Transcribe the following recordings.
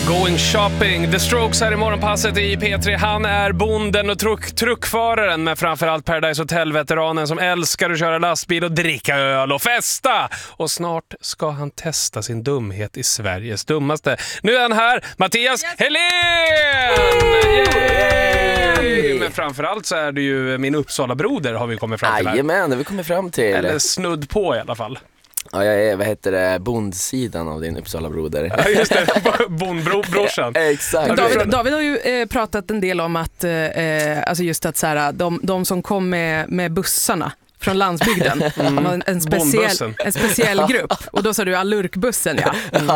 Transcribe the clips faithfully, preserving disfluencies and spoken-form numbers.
Going shopping. The Strokes här i morgonpasset i P tre. Han är bonden och truck, truckföraren, men framförallt Paradise Hotel-veteranen som älskar att köra lastbil och dricka öl och festa. Och snart ska han testa sin dumhet i Sveriges dummaste. Nu är han här, Mattias Helén! Yay! Men framförallt så är det ju min Uppsala-broder har vi kommit fram till här. Jajamän, det har vi kommit fram till. Eller snudd på i alla fall. Ja, jag är, vad heter det, bondsidan av din Uppsala-broder. Ja, just det, bondbrorsan. Exakt. David, David har ju eh, pratat en del om att, eh, alltså just att så här, de, de som kom med, med bussarna från landsbygden, mm. en, en, speciell, en speciell grupp. Och då sa du allurkbussen, ja. Mm.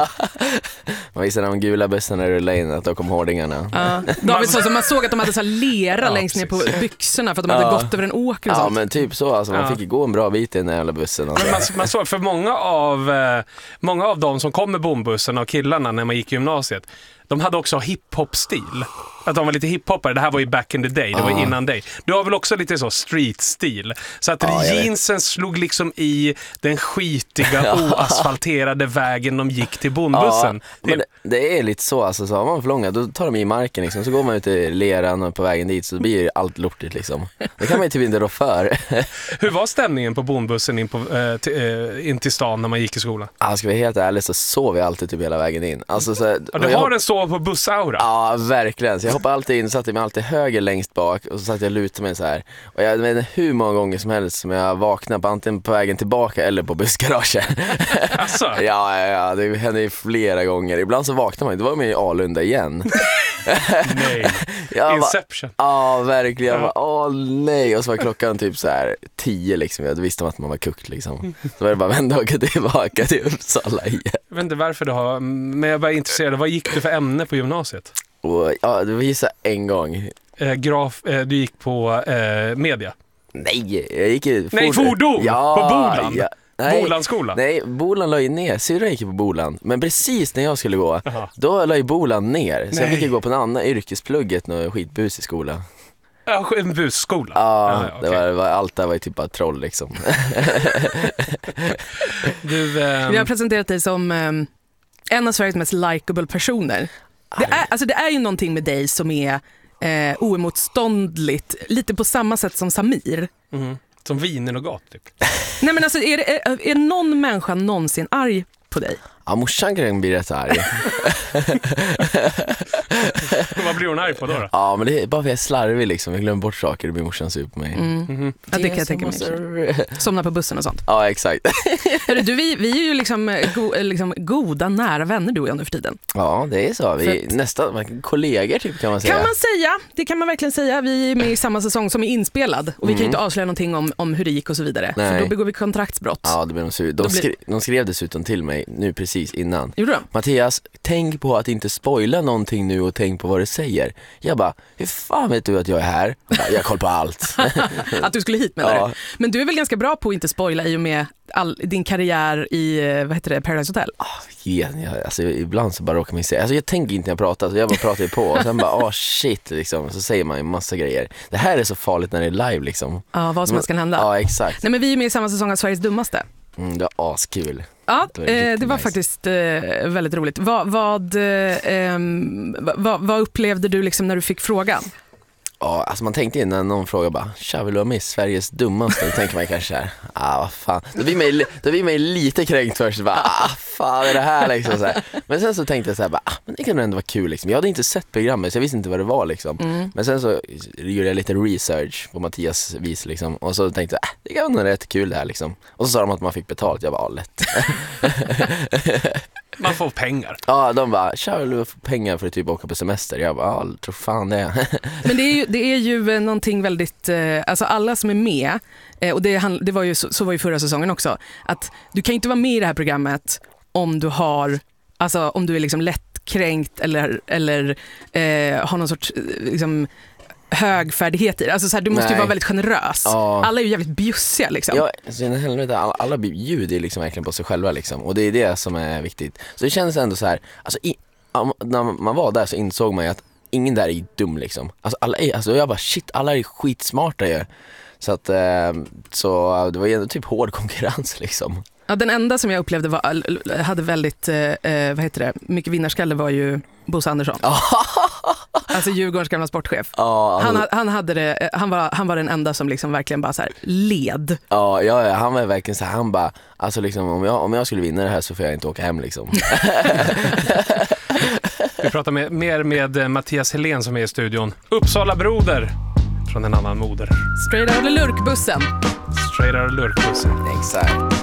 Man visade de gula bussarna rullade in att då kom hårdingarna. Ja. David sa så man såg att de hade så här lera ja, längst ner på byxorna för att de hade ja. gått över en åker och ja, sånt. men typ så, alltså, man ja. fick gå en bra bit i den här jävla bussen. Alltså. Men man, man såg, för många av, eh, många av de som kom med bombussarna och killarna när man gick i gymnasiet, de hade också hiphop-stil. Att de var lite hiphoppare. Det här var ju back in the day. Det var ah. innan dig. Du har väl också lite så street-stil. Så att ah, jeansen slog liksom i den skitiga, oasfalterade vägen de gick till bondbussen. Ah, men det, det är lite så. Alltså, så har man för långa, då tar de i marken. Liksom, så går man ut i leran och på vägen dit så blir allt lortigt. Liksom. Det kan man ju typ inte rå för. Hur var stämningen på bondbussen in, på, äh, till, äh, in till stan när man gick i skolan? Ah, ska vi vara helt ärlig så sov jag alltid typ hela vägen in. Alltså, så, ja, du har en sov på bussaura? Ja, verkligen. Så jag hoppade alltid in, satte mig alltid höger längst bak och så satt jag lutade mig så här. Och jag vet inte hur många gånger som helst som jag vaknade på antingen på vägen tillbaka eller på bussgaraget. Alltså. ja, ja, ja, det hände ju flera gånger. Ibland så vaknade man, då var man i Alunda igen. Nej. Jag Inception. Ja, ah, verkligen. Åh ja. oh, nej. Och så var klockan typ så här tio liksom. Jag visste att man var kukt liksom. Så var det bara vända och åka tillbaka till Uppsala igen. Jag vet inte varför du har, men jag var intresserad. Vad gick du för ämne på gymnasiet? Och, ja, det var ju så en gång. Eh, graf, eh, du gick på eh, media? Nej, jag gick i fordon. Nej, fordon! Ja, på Boland? Ja. Nej, Bolandskolan? Nej, Boland la ju ner. Syrra gick på Boland. Men precis när jag skulle gå, aha. då la ju Boland ner. Så nej. jag fick ju gå på en annan yrkesplugget och skitbus i skolan. Ja, en busskola? Ja, ah, okay. det, var, det var, allt där var ju typ bara troll liksom. du, um... Vi har presenterat dig som um, en av Sveriges mest likeable personer. Det är, alltså det är ju någonting med dig som är eh, oemotståndligt, lite på samma sätt som Samir. Mm. Som viner och gat typ. Nej men alltså är, det, är, är någon människa någonsin arg på dig? Ja, morsan kan bli rätt arg. Vad blir hon arg på då? då? Ja, men det är bara för att jag är slarvig liksom. Jag glömmer bort saker och blir morsan sur på mig. Mm. Mm-hmm. Ja, det kan jag tänka mig. Somna på bussen och sånt. Ja, exakt. Hörru, du, vi, vi är ju liksom, go, liksom goda, nära vänner du och jag nu för tiden. Ja, det är så. Vi är nästan kollegor typ kan man säga. Kan man säga. Det kan man verkligen säga. Vi är med i samma säsong som är inspelad. Och vi mm. kan ju inte avslöja någonting om, om hur det gick och så vidare. Nej. För då begår vi kontraktsbrott. Ja, det blir de sur. De, blir... skrev, de skrev dessutom till mig nu precis innan. Gjorde de? Mattias, tänk på att inte spoila någonting nu och tänk på vad du säger. Jag bara, hur fan vet du att jag är här? Jag, bara, jag har koll på allt. Att du skulle hit med ja. det. Men du är väl ganska bra på att inte spoila i och med all, din karriär i, vad heter det, Paradise Hotel? Oh, yeah, jag, alltså, ibland så bara råkar man säga, alltså, jag tänker inte när jag pratar, så jag bara pratar på och sen bara, åh oh, shit liksom, så säger man en massa grejer. Det här är så farligt när det är live liksom. Ja, vad som helst kan hända. Ja, exakt. Nej, men vi är med i samma säsong av Sveriges dummaste. Mm, det var askul. Ja, det var, eh, det var nice. faktiskt eh, väldigt roligt. Vad, vad, eh, vad, vad upplevde du liksom när du fick frågan? Ja, alltså man tänkte innan någon frågar bara, tja, vill du ha med Sveriges dummaste? Då tänker man kanske här, ah vad fan. Då blir man, då blir man lite kränkt först, bara, ah fan är det här liksom så här. Men sen så tänkte jag så här, bara, ah, men det kan ändå vara kul liksom. Jag hade inte sett programmet så jag visste inte vad det var liksom. Mm. Men sen så gjorde jag lite research på Mattias vis liksom. Och så tänkte jag, ah, det kan vara rätt kul det här liksom. Och så sa de att man fick betalt, jag bara, ah, lätt. Man får pengar. Ja, de bara, tja, du får pengar för att typ åka på semester. Jag bara, ja, tror fan det. Men det är ju, det är ju någonting väldigt, alltså alla som är med, och det, det var ju, så var ju förra säsongen också, att du kan inte vara med i det här programmet om du har, alltså om du är liksom lättkränkt eller, eller eh, har någon sorts liksom högfärdigheter. Alltså så här, du måste Nej. ju vara väldigt generös. Ja. Alla är ju jävligt bjussiga liksom. Ja, så helvete, alla, alla bjuder liksom verkligen på sig själva liksom. Och det är det som är viktigt. Så det kändes ändå så här, alltså i, när man var där så insåg man ju att ingen där är dum liksom. Alltså alla är, alltså jag bara shit, alla är skitsmarta ju. Så att, så det var ju ändå typ hård konkurrens liksom. Ja, den enda som jag upplevde var, hade väldigt, eh, vad heter det, mycket vinnarskalle var ju Bosse Andersson. Alltså Djurgårdens gamla sportchef. Ja, han, han, hade det, han, var, han var den enda som liksom verkligen bara så här led. Ja, ja, ja, han var verkligen så här, han bara, alltså liksom, om jag, om jag skulle vinna det här så får jag inte åka hem liksom. Vi pratar med, mer med Mattias Helén som är i studion. Uppsala broder från en annan moder. Straight out of lurkbussen. Straight out of lurkbussen. Exakt.